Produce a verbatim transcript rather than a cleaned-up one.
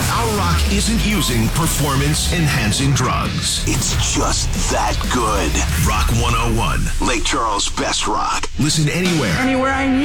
Our rock isn't using performance-enhancing drugs. It's just that good. Rock one oh one. Lake Charles' best rock. Listen anywhere. Anywhere I need.